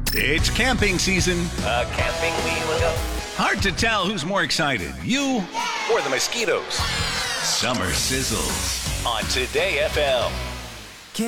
It's camping season. Camping we will go. Hard to tell who's more excited, you Or the mosquitoes. Summer Sizzles. On Today FM.